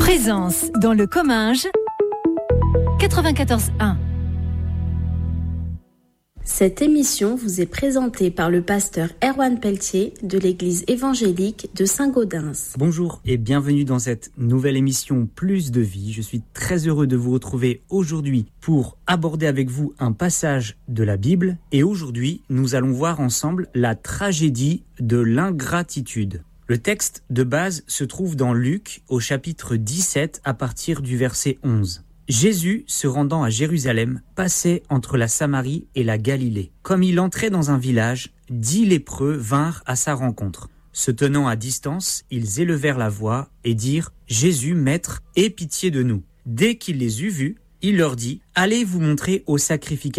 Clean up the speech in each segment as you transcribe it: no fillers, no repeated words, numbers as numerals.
Présence dans le Comminges 94.1. Cette émission vous est présentée par le pasteur Erwan Pelletier de l'église évangélique de Saint-Gaudens. Bonjour et bienvenue dans cette nouvelle émission Plus de vie. Je suis très heureux de vous retrouver aujourd'hui pour aborder avec vous un passage de la Bible. Et aujourd'hui, nous allons voir ensemble la tragédie de l'ingratitude. Le texte de base se trouve dans Luc au chapitre 17 à partir du verset 11. Jésus, se rendant à Jérusalem, passait entre la Samarie et la Galilée. Comme il entrait dans un village, 10 lépreux vinrent à sa rencontre. Se tenant à distance, ils élevèrent la voix et dirent « Jésus, Maître, aie pitié de nous ». Dès qu'il les eut vus, il leur dit « Allez vous montrer au sacrificateur ».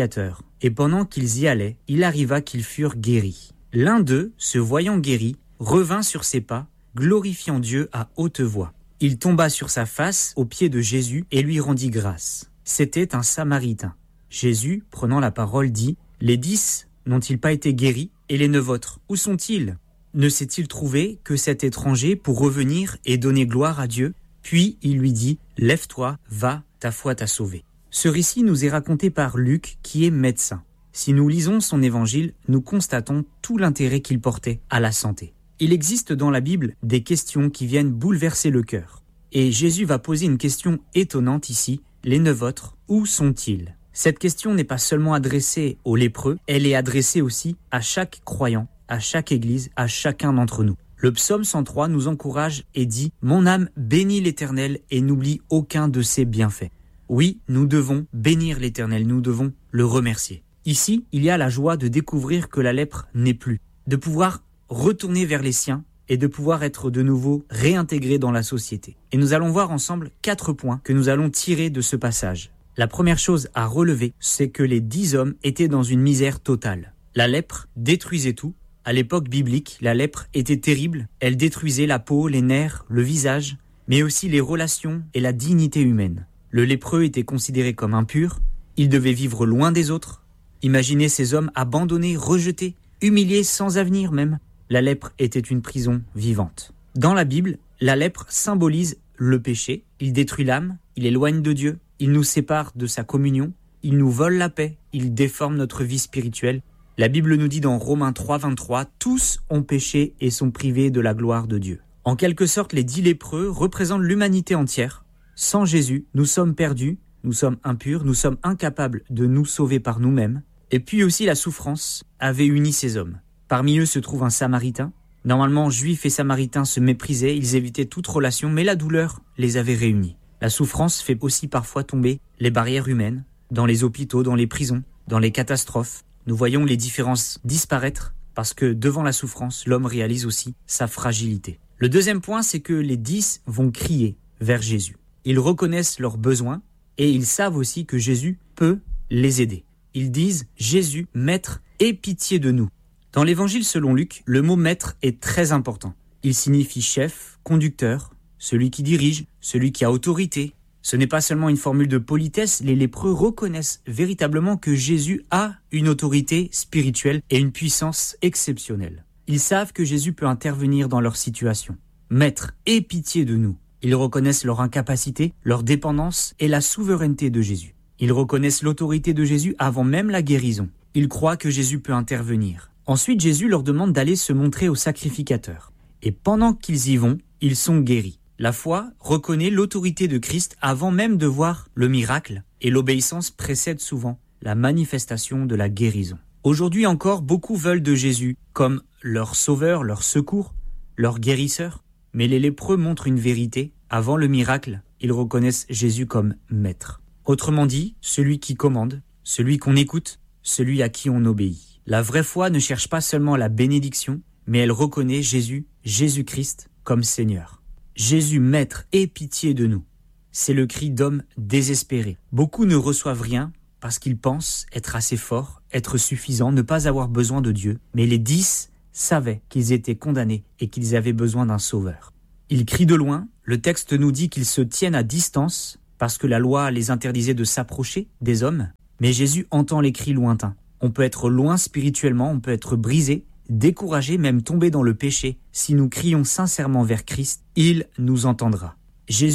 Et pendant qu'ils y allaient, il arriva qu'ils furent guéris. L'un d'eux, se voyant guéri, revint sur ses pas, glorifiant Dieu à haute voix. Il tomba sur sa face aux pieds de Jésus et lui rendit grâce. C'était un Samaritain. Jésus, prenant la parole, dit « Les 10 n'ont-ils pas été guéris? Et les 9 autres, où sont-ils? Ne s'est-il trouvé que cet étranger pour revenir et donner gloire à Dieu ?» Puis il lui dit « Lève-toi, va, ta foi t'a sauvé. » Ce récit nous est raconté par Luc, qui est médecin. Si nous lisons son évangile, nous constatons tout l'intérêt qu'il portait à la santé. Il existe dans la Bible des questions qui viennent bouleverser le cœur. Et Jésus va poser une question étonnante ici. Les 9 autres, où sont-ils? Cette question n'est pas seulement adressée aux lépreux, elle est adressée aussi à chaque croyant, à chaque église, à chacun d'entre nous. Le psaume 103 nous encourage et dit « Mon âme bénit l'Éternel et n'oublie aucun de ses bienfaits ». Oui, nous devons bénir l'Éternel, nous devons le remercier. Ici, il y a la joie de découvrir que la lèpre n'est plus, de pouvoir retourner vers les siens et de pouvoir être de nouveau réintégré dans la société. Et nous allons voir ensemble 4 points que nous allons tirer de ce passage. La première chose à relever, c'est que les 10 hommes étaient dans une misère totale. La lèpre détruisait tout. À l'époque biblique, la lèpre était terrible. Elle détruisait la peau, les nerfs, le visage, mais aussi les relations et la dignité humaine. Le lépreux était considéré comme impur. Il devait vivre loin des autres. Imaginez ces hommes abandonnés, rejetés, humiliés, sans avenir même. La lèpre était une prison vivante. Dans la Bible, la lèpre symbolise le péché. Il détruit l'âme, il éloigne de Dieu, il nous sépare de sa communion, il nous vole la paix, il déforme notre vie spirituelle. La Bible nous dit dans Romains 3,23 « Tous ont péché et sont privés de la gloire de Dieu ». En quelque sorte, les 10 lépreux représentent l'humanité entière. Sans Jésus, nous sommes perdus, nous sommes impurs, nous sommes incapables de nous sauver par nous-mêmes. Et puis aussi la souffrance avait uni ces hommes. Parmi eux se trouve un Samaritain. Normalement, Juifs et Samaritains se méprisaient, ils évitaient toute relation, mais la douleur les avait réunis. La souffrance fait aussi parfois tomber les barrières humaines, dans les hôpitaux, dans les prisons, dans les catastrophes. Nous voyons les différences disparaître, parce que devant la souffrance, l'homme réalise aussi sa fragilité. Le deuxième point, c'est que les 10 vont crier vers Jésus. Ils reconnaissent leurs besoins, et ils savent aussi que Jésus peut les aider. Ils disent « Jésus, Maître, aie pitié de nous ». Dans l'évangile selon Luc, le mot « maître » est très important. Il signifie chef, conducteur, celui qui dirige, celui qui a autorité. Ce n'est pas seulement une formule de politesse, les lépreux reconnaissent véritablement que Jésus a une autorité spirituelle et une puissance exceptionnelle. Ils savent que Jésus peut intervenir dans leur situation. Maître, aie pitié de nous. Ils reconnaissent leur incapacité, leur dépendance et la souveraineté de Jésus. Ils reconnaissent l'autorité de Jésus avant même la guérison. Ils croient que Jésus peut intervenir. Ensuite, Jésus leur demande d'aller se montrer au sacrificateur. Et pendant qu'ils y vont, ils sont guéris. La foi reconnaît l'autorité de Christ avant même de voir le miracle, et l'obéissance précède souvent la manifestation de la guérison. Aujourd'hui encore, beaucoup veulent de Jésus comme leur sauveur, leur secours, leur guérisseur. Mais les lépreux montrent une vérité. Avant le miracle, ils reconnaissent Jésus comme maître. Autrement dit, celui qui commande, celui qu'on écoute, celui à qui on obéit. La vraie foi ne cherche pas seulement la bénédiction, mais elle reconnaît Jésus, Jésus-Christ, comme Seigneur. Jésus, Maître, aie pitié de nous. C'est le cri d'hommes désespérés. Beaucoup ne reçoivent rien parce qu'ils pensent être assez forts, être suffisants, ne pas avoir besoin de Dieu. Mais les 10 savaient qu'ils étaient condamnés et qu'ils avaient besoin d'un sauveur. Ils crient de loin. Le texte nous dit qu'ils se tiennent à distance parce que la loi les interdisait de s'approcher des hommes. Mais Jésus entend les cris lointains. On peut être loin spirituellement, on peut être brisé, découragé, même tomber dans le péché. Si nous crions sincèrement vers Christ, il nous entendra. Jésus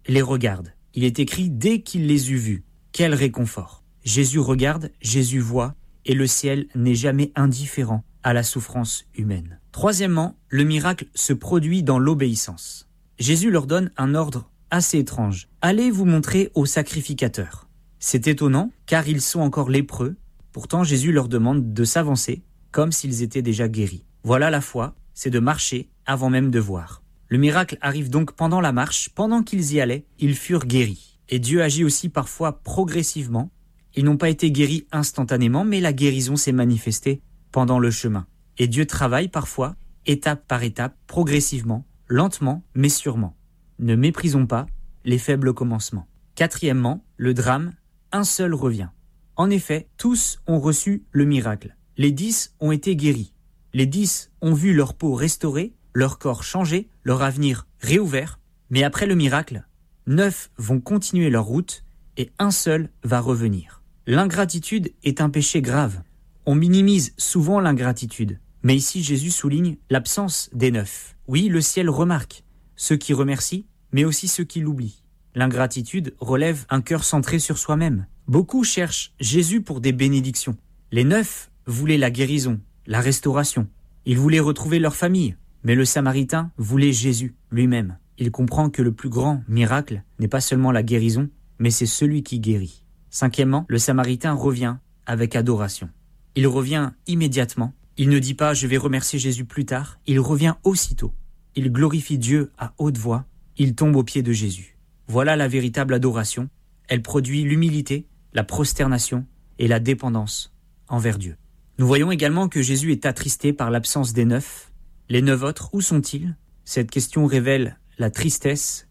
les regarde. Il est écrit dès qu'il les eut vus. Quel réconfort! Jésus regarde, Jésus voit, et le ciel n'est jamais indifférent à la souffrance humaine. Troisièmement, le miracle se produit dans l'obéissance. Jésus leur donne un ordre assez étrange. Allez vous montrer aux sacrificateurs. C'est étonnant, car ils sont encore lépreux. Pourtant, Jésus leur demande de s'avancer, comme s'ils étaient déjà guéris. Voilà la foi, c'est de marcher avant même de voir. Le miracle arrive donc pendant la marche, pendant qu'ils y allaient, ils furent guéris. Et Dieu agit aussi parfois progressivement. Ils n'ont pas été guéris instantanément, mais la guérison s'est manifestée pendant le chemin. Et Dieu travaille parfois, étape par étape, progressivement, lentement, mais sûrement. Ne méprisons pas les faibles commencements. Quatrièmement, le drame, un seul revient. En effet, tous ont reçu le miracle. Les 10 ont été guéris. Les 10 ont vu leur peau restaurée, leur corps changé, leur avenir réouvert. Mais après le miracle, 9 vont continuer leur route et un seul va revenir. L'ingratitude est un péché grave. On minimise souvent l'ingratitude. Mais ici, Jésus souligne l'absence des 9. Oui, le ciel remarque ceux qui remercient, mais aussi ceux qui l'oublient. L'ingratitude relève un cœur centré sur soi-même. Beaucoup cherchent Jésus pour des bénédictions. Les 9 voulaient la guérison, la restauration. Ils voulaient retrouver leur famille. Mais le Samaritain voulait Jésus lui-même. Il comprend que le plus grand miracle n'est pas seulement la guérison, mais c'est celui qui guérit. Cinquièmement, le Samaritain revient avec adoration. Il revient immédiatement. Il ne dit pas « je vais remercier Jésus plus tard ». Il revient aussitôt. Il glorifie Dieu à haute voix. Il tombe aux pieds de Jésus. Voilà la véritable adoration. Elle produit l'humilité, la prosternation et la dépendance envers Dieu. Nous voyons également que Jésus est attristé par l'absence des 9. Les 9 autres, où sont-ils? Cette question révèle la tristesse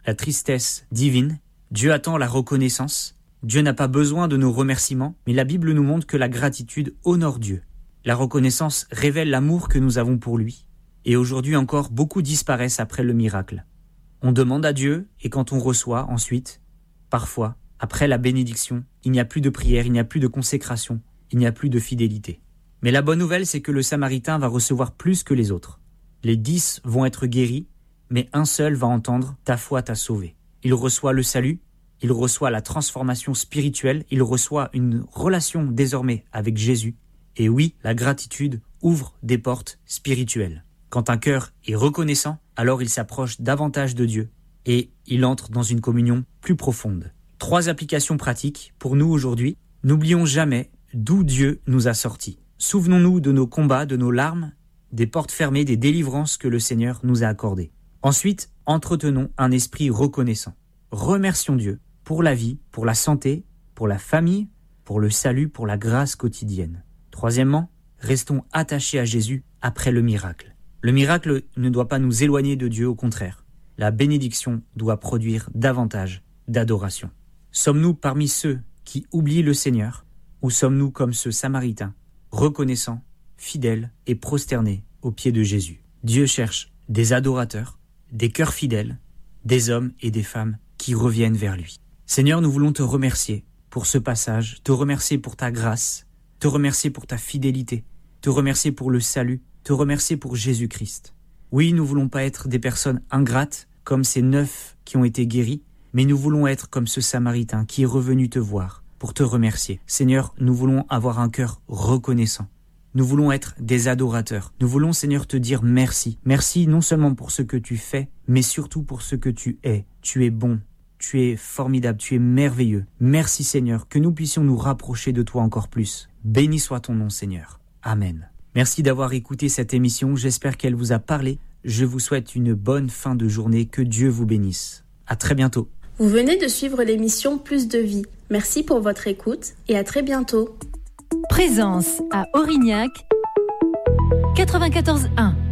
divine. Dieu attend la reconnaissance. Dieu n'a pas besoin de nos remerciements, mais la Bible nous montre que la gratitude honore Dieu. La reconnaissance révèle l'amour que nous avons pour lui. Et aujourd'hui encore, beaucoup disparaissent après le miracle. On demande à Dieu, et quand on reçoit ensuite, parfois, après la bénédiction, il n'y a plus de prière, il n'y a plus de consécration, il n'y a plus de fidélité. Mais la bonne nouvelle, c'est que le Samaritain va recevoir plus que les autres. Les 10 vont être guéris, mais un seul va entendre « ta foi t'a sauvé ». Il reçoit le salut, il reçoit la transformation spirituelle, il reçoit une relation désormais avec Jésus. Et oui, la gratitude ouvre des portes spirituelles. Quand un cœur est reconnaissant, alors il s'approche davantage de Dieu et il entre dans une communion plus profonde. 3 applications pratiques pour nous aujourd'hui. N'oublions jamais d'où Dieu nous a sortis. Souvenons-nous de nos combats, de nos larmes, des portes fermées, des délivrances que le Seigneur nous a accordées. Ensuite, entretenons un esprit reconnaissant. Remercions Dieu pour la vie, pour la santé, pour la famille, pour le salut, pour la grâce quotidienne. Troisièmement, restons attachés à Jésus après le miracle. Le miracle ne doit pas nous éloigner de Dieu, au contraire. La bénédiction doit produire davantage d'adoration. Sommes-nous parmi ceux qui oublient le Seigneur, ou sommes-nous comme ce Samaritain, reconnaissants, fidèles et prosternés aux pieds de Jésus? Dieu cherche des adorateurs, des cœurs fidèles, des hommes et des femmes qui reviennent vers lui. Seigneur, nous voulons te remercier pour ce passage, te remercier pour ta grâce, te remercier pour ta fidélité, te remercier pour le salut, te remercier pour Jésus-Christ. Oui, nous voulons pas être des personnes ingrates comme ces 9 qui ont été guéris, mais nous voulons être comme ce Samaritain qui est revenu te voir pour te remercier. Seigneur, nous voulons avoir un cœur reconnaissant. Nous voulons être des adorateurs. Nous voulons, Seigneur, te dire merci. Merci non seulement pour ce que tu fais, mais surtout pour ce que tu es. Tu es bon, tu es formidable, tu es merveilleux. Merci, Seigneur, que nous puissions nous rapprocher de toi encore plus. Béni soit ton nom, Seigneur. Amen. Merci d'avoir écouté cette émission. J'espère qu'elle vous a parlé. Je vous souhaite une bonne fin de journée. Que Dieu vous bénisse. À très bientôt. Vous venez de suivre l'émission Plus de vie. Merci pour votre écoute et à très bientôt. Présence à Aurignac 94.1.